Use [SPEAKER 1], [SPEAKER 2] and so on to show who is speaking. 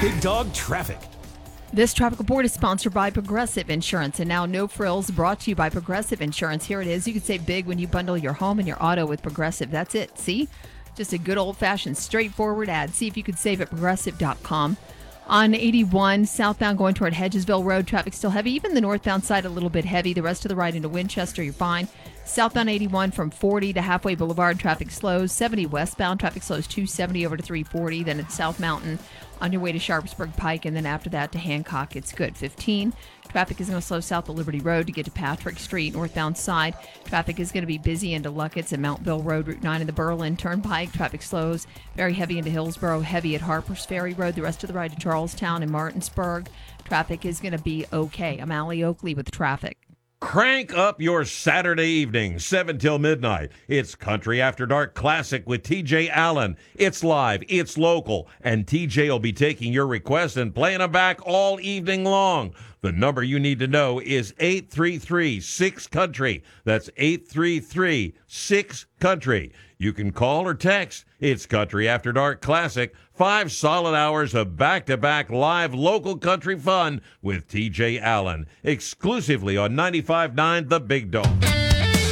[SPEAKER 1] Big Dog Traffic.
[SPEAKER 2] This traffic report is sponsored by Progressive Insurance, and now No Frills brought to you by Progressive Insurance. Here it is. You can save big when you bundle your home and your auto with Progressive. That's it. See? Just a good old-fashioned, straightforward ad. See if you could save at Progressive.com. On 81, southbound going toward Hedgesville Road, traffic still heavy. Even the northbound side a little bit heavy. The rest of the ride into Winchester, you're fine. Southbound 81 from 40 to Halfway Boulevard, traffic slows. 70 westbound, traffic slows 270 over to 340. Then it's South Mountain on your way to Sharpsburg Pike, and then after that to Hancock, it's good. 15, traffic is going to slow south of Liberty Road to get to Patrick Street, northbound side. Traffic is going to be busy into Luckett's and Mountville Road, Route 9 and the Berlin Turnpike. Traffic slows very heavy into Hillsborough, heavy at Harpers Ferry Road. The rest of the ride to Charlestown and Martinsburg. Traffic is going to be okay. I'm Allie Oakley with traffic.
[SPEAKER 3] Crank up your Saturday evening, 7 till midnight. It's Country After Dark Classic with TJ Allen. It's live, it's local, and TJ will be taking your requests and playing them back all evening long. The number you need to know is 833-6-COUNTRY. That's 833-6-COUNTRY. You can call or text. It's Country After Dark Classic. 5 solid hours of back-to-back live local country fun with TJ Allen. Exclusively on 95.9 The Big Dog.